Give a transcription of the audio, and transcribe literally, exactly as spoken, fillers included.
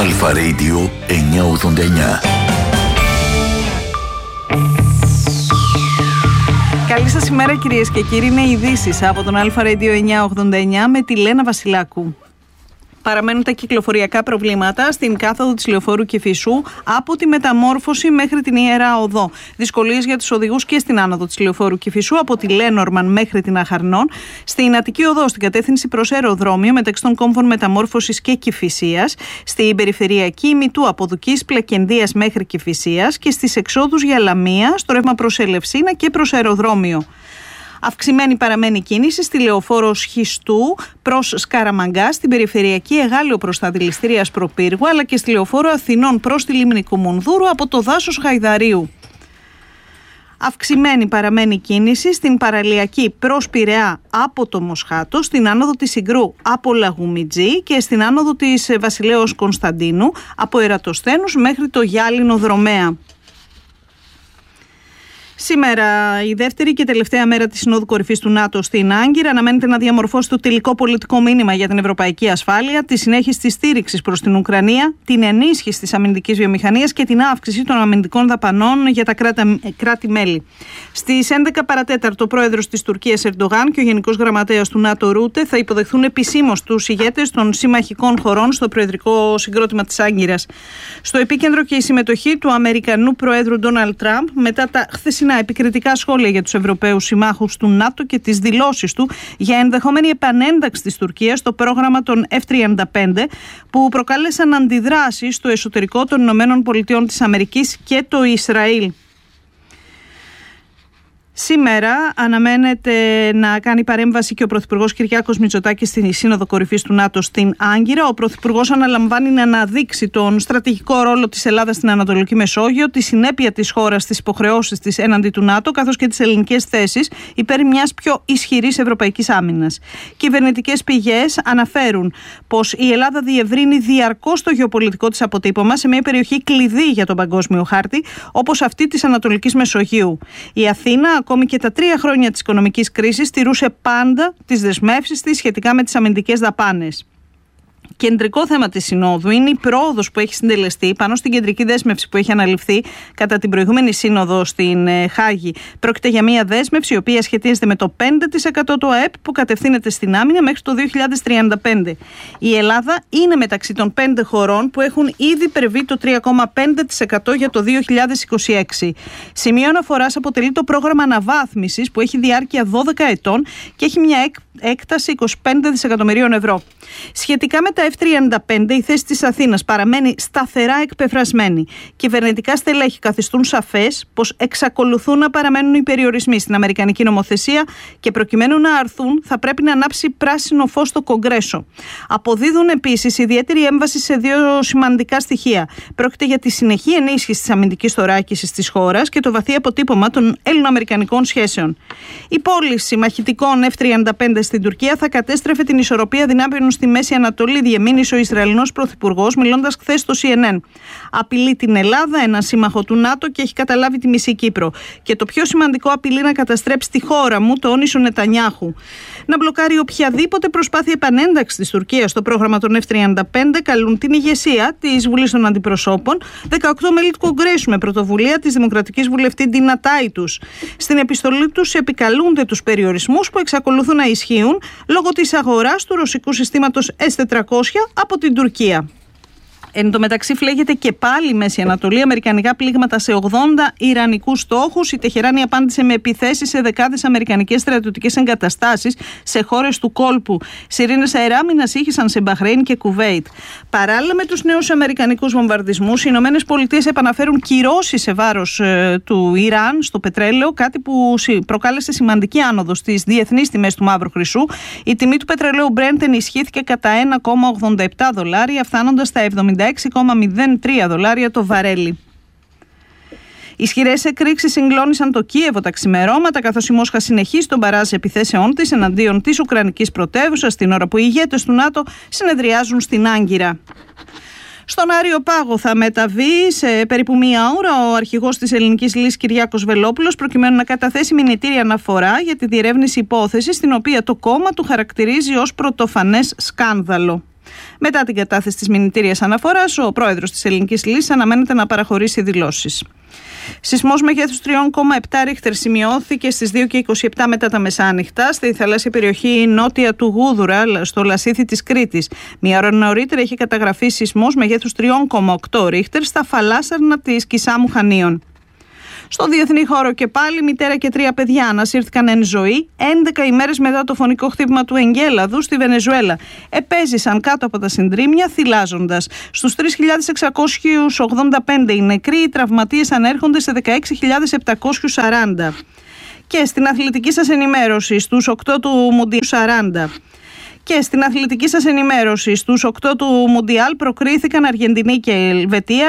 Αλφα Radio εννιακόσια ογδόντα εννιά. Καλή σας ημέρα κυρίες και κύριοι, είναι ειδήσεις από τον Αλφα Radio εννιακόσια ογδόντα εννιά με τη Λένα Βασιλάκου. Παραμένουν τα κυκλοφοριακά προβλήματα στην κάθοδο της Λεωφόρου Κηφισού από τη Μεταμόρφωση μέχρι την Ιερά Οδό. Δυσκολίες για τους οδηγούς και στην άνοδο της Λεωφόρου Κηφισού από τη Λένορμαν μέχρι την Αχαρνών. Στην Αττική Οδό, στην κατεύθυνση προς αεροδρόμιο μεταξύ των κόμβων Μεταμόρφωσης και Κηφισίας. Στην περιφερειακή ημιτού από Δουκής Πλακενδίας μέχρι Κηφισίας και στις εξόδους για Λαμία, στο ρεύμα προς Ελευσίνα και προς αεροδρόμιο. Αυξημένη παραμένει κίνηση στη Λεωφόρο Σχιστού προς Σκαραμαγκά, στην περιφερειακή Εγάλεο προς τα δηληστήρια Σπροπύργου, αλλά και στη Λεωφόρο Αθηνών προς τη Λίμνη Κουμουνδούρου από το δάσος Χαϊδαρίου. Αυξημένη παραμένει κίνηση στην παραλιακή προς Πειραιά από το Μοσχάτο, στην άνοδο της Συγκρού από Λαγουμιτζή και στην άνοδο της Βασιλέως Κωνσταντίνου από Ερατοσθένους μέχρι το Γυάλινο Δρομέα. Σήμερα, η δεύτερη και τελευταία μέρα της Συνόδου Κορυφής του ΝΑΤΟ στην Άγκυρα, αναμένεται να διαμορφώσει το τελικό πολιτικό μήνυμα για την ευρωπαϊκή ασφάλεια, τη συνέχιση της στήριξης προς την Ουκρανία, την ενίσχυση της αμυντικής βιομηχανίας και την αύξηση των αμυντικών δαπανών για τα κράτη-μέλη. Στις έντεκα παρατέταρτο, ο πρόεδρος της Τουρκίας Ερντογάν και ο γενικός γραμματέας του ΝΑΤΟ Ρούτε θα υποδεχθούν επισήμως τους ηγέτες των συμμαχικών χωρών στο προεδρικό συγκρότημα της Άγκυρας. Στο επίκεντρο και η συμμετοχή του Αμερικανού Προέδρου Ντόναλντ Τραμπ μετά τα χθεσινά επικριτικά σχόλια για τους Ευρωπαίους συμμάχους του ΝΑΤΟ και τις δηλώσεις του για ενδεχόμενη επανένταξη της Τουρκίας στο πρόγραμμα των εφ τριάντα πέντε που προκάλεσαν αντιδράσεις στο εσωτερικό των Ηνωμένων Πολιτειών της Αμερικής και το Ισραήλ. Σήμερα αναμένεται να κάνει παρέμβαση και ο Πρωθυπουργός Κυριάκος Μητσοτάκης στην Σύνοδο Κορυφής του ΝΑΤΟ στην Άγκυρα. Ο Πρωθυπουργός αναλαμβάνει να αναδείξει τον στρατηγικό ρόλο της Ελλάδας στην Ανατολική Μεσόγειο, τη συνέπεια της χώρας στις υποχρεώσεις της έναντι του ΝΑΤΟ, καθώς και τις ελληνικές θέσεις υπέρ μιας πιο ισχυρής ευρωπαϊκής άμυνας. Κυβερνητικές πηγές αναφέρουν πως η Ελλάδα διευρύνει διαρκώς το γεωπολιτικό της αποτύπωμα σε μια περιοχή κλειδί για τον παγκόσμιο χάρτη, όπως αυτή της Ανατολικής Μεσογείου. Η Αθήνα, ακόμη και τα τρία χρόνια της οικονομικής κρίσης, τηρούσε πάντα τις δεσμεύσεις της σχετικά με τις αμυντικές δαπάνες. Κεντρικό θέμα της Συνόδου είναι η πρόοδος που έχει συντελεστεί πάνω στην κεντρική δέσμευση που έχει αναλυφθεί κατά την προηγούμενη Σύνοδο στην Χάγη. Πρόκειται για μια δέσμευση η οποία σχετίζεται με το πέντε τοις εκατό του ΑΕΠ που κατευθύνεται στην άμυνα μέχρι το δύο χιλιάδες τριάντα πέντε. Η Ελλάδα είναι μεταξύ των πέντε χωρών που έχουν ήδη υπερβεί το τρία κόμμα πέντε τοις εκατό για το δύο χιλιάδες είκοσι έξι. Σημείο αναφοράς αποτελεί το πρόγραμμα αναβάθμισης που έχει διάρκεια δώδεκα ετών και έχει μια έκταση είκοσι πέντε δισεκατομμυρίων ευρώ. Σχετικά με τα εφ τριάντα πέντε, η θέση της Αθήνας παραμένει σταθερά εκπεφρασμένη. Κυβερνητικά στελέχη καθιστούν σαφές πως εξακολουθούν να παραμένουν οι περιορισμοί στην αμερικανική νομοθεσία και προκειμένου να αρθούν θα πρέπει να ανάψει πράσινο φως στο Κογκρέσο. Αποδίδουν επίσης ιδιαίτερη έμβαση σε δύο σημαντικά στοιχεία. Πρόκειται για τη συνεχή ενίσχυση της αμυντικής θωράκισης της χώρας και το βαθύ αποτύπωμα των ελληνοαμερικανικών σχέσεων. Η πώληση μαχητικών εφ τριάντα πέντε στην Τουρκία θα κατέστρεφε την ισορροπία δυνάμεων στη Μέση Ανατολή, διεμήνυσε ο Ισραηλινός Πρωθυπουργός μιλώντας χθες στο σι εν εν. Απειλεί την Ελλάδα, ένα σύμμαχο του ΝΑΤΟ, και έχει καταλάβει τη μισή Κύπρο. Και το πιο σημαντικό, απειλεί να καταστρέψει τη χώρα μου, τόνισε ο Νετανιάχου. Να μπλοκάρει οποιαδήποτε προσπάθεια επανένταξης της Τουρκίας στο πρόγραμμα των εφ τριάντα πέντε καλούν την ηγεσία της Βουλής των Αντιπροσώπων, δεκαοκτώ μέλη του Κογκρέσου με πρωτοβουλία της Δημοκρατικής Βουλευτή Ντίνα Τάιτους. Στην επιστολή τους επικαλούνται τους περιορισμούς που εξακολουθούν να ισχύουν λόγω της αγοράς του ρωσικού συστήματος ες τετρακόσια από την Τουρκία. Εν τω μεταξύ, φλέγεται και πάλι η Μέση Ανατολή, αμερικανικά πλήγματα σε ογδόντα ιρανικούς στόχους. Η Τεχεράνη απάντησε με επιθέσεις σε δεκάδες αμερικανικές στρατιωτικές εγκαταστάσεις σε χώρες του κόλπου. Σιρήνες αεράμινας ήχησαν σε Μπαχρέιν και Κουβέιτ. Παράλληλα με τους νέους αμερικανικούς βομβαρδισμούς, οι Ηνωμένες Πολιτείες επαναφέρουν κυρώσεις σε βάρος ε, του Ιράν στο πετρέλαιο, κάτι που προκάλεσε σημαντική άνοδο στις διεθνείς τιμές του Μαύρου Χρυσού. Η τιμή του πετρελαίου Brent ενισχύθηκε κατά ένα κόμμα ογδόντα επτά δολάρια, φτάνοντας στα εβδομήντα έξι κόμμα μηδέν τρία δολάρια το βαρέλι. Ισχυρές εκρήξεις συγκλώνησαν το Κίεβο τα ξημερώματα, καθώς η Μόσχα συνεχίζει τον μπαράζ επιθέσεών της εναντίον της Ουκρανικής πρωτεύουσας, την ώρα που οι ηγέτες του ΝΑΤΟ συνεδριάζουν στην Άγκυρα. Στον Άριο Πάγο θα μεταβεί σε περίπου μία ώρα ο αρχηγός της Ελληνικής Λύσης Κυριάκος Βελόπουλος, προκειμένου να καταθέσει μηνυτήρια αναφορά για τη διερεύνηση υπόθεσης, την οποία το κόμμα του χαρακτηρίζει ως πρωτοφανές σκάνδαλο. Μετά την κατάθεση της μηνυτήριας αναφοράς, ο πρόεδρος της Ελληνικής Λύσης αναμένεται να παραχωρήσει δηλώσεις. Σεισμός μεγέθους τρία κόμμα επτά ρίχτερ σημειώθηκε στις δύο και είκοσι επτά μετά τα μεσάνυχτα στη θαλάσσια περιοχή νότια του Γούδουρα, στο Λασίθι της Κρήτης. Μία ώρα νωρίτερα είχε καταγραφεί σεισμός μεγέθους τρία κόμμα οκτώ ρίχτερ στα φαλάσσαρνα της Κισάμου Χανίων. Στο διεθνή χώρο και πάλι, μητέρα και τρία παιδιά ανασύρθηκαν εν ζωή έντεκα ημέρες μετά το φωνικό χτύπημα του Εγκέλαδου στη Βενεζουέλα. Επέζησαν κάτω από τα συντρίμμια θυλάζοντας. Στους τρεις χιλιάδες εξακόσιους ογδόντα πέντε οι νεκροί, οι τραυματίες ανέρχονται σε δεκαέξι χιλιάδες επτακόσιους σαράντα. Και στην αθλητική σας ενημέρωση, στους οκτώ του Μουντιάλ σαράντα. Και στην αθλητική σας ενημέρωση, στους οκτώ του Μουντιάλ προκρίθηκαν Αργεντινή και Ελβετία.